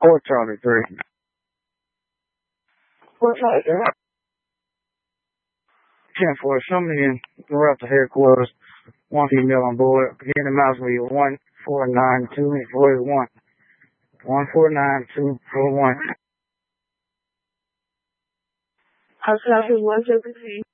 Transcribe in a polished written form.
4 Charlie 3. What's up, sir? 10-4, show me in the route to headquarters. 1 female on board. Begin the mouse with 149241. 149241. House Traffic 173.